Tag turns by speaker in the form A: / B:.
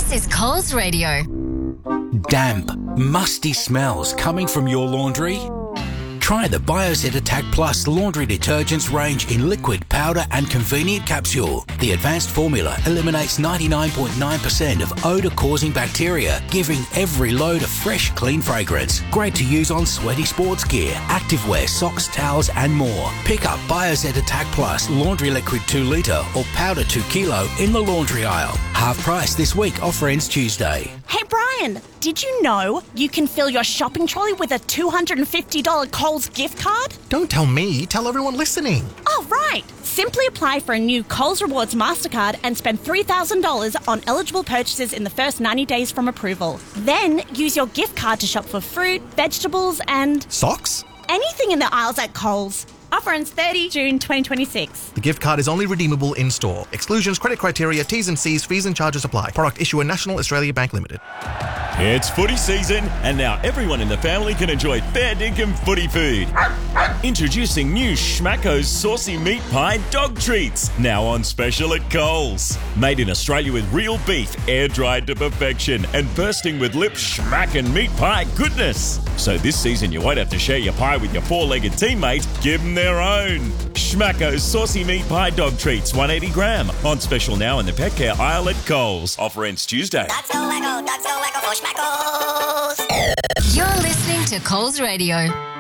A: This is Coles Radio.
B: Damp, musty smells coming from your laundry? Try the Biozet Attack Plus laundry detergents range in liquid, powder and convenient capsule. The advanced formula eliminates 99.9% of odour-causing bacteria, giving every load a fresh, clean fragrance. Great to use on sweaty sports gear, activewear, socks, towels and more. Pick up Biozet Attack Plus laundry liquid 2 litre or powder 2 kilo in the laundry aisle. Half price this week. Offer ends Tuesday.
C: Hey Brian, did you know you can fill your shopping trolley with a $250 Coles gift card?
D: Don't tell me, tell everyone listening.
C: Oh, right. Simply apply for a new Coles Rewards MasterCard and spend $3,000 on eligible purchases in the first 90 days from approval. Then use your gift card to shop for fruit, vegetables and...
D: Socks?
C: anything in the aisles at Coles. Offer ends 30 June 2026.
D: The gift card is only redeemable in-store. Exclusions, credit criteria, T's and C's, fees and charges apply. Product issuer National Australia Bank Limited.
E: It's footy season, and now everyone in the family can enjoy fair dinkum footy food. Introducing new Schmacko's Saucy Meat Pie Dog Treats, now on special at Coles. Made in Australia with real beef, air-dried to perfection, and bursting with lip schmackin' meat pie goodness. So this season you won't have to share your pie with your four-legged teammate, give them their own. Schmacko's Saucy Meat Pie Dog Treats, 180 gram, on special now in the pet care aisle at Coles. Offer ends Tuesday.
A: That's so wacko for Schmackos. You're listening to Coles Radio.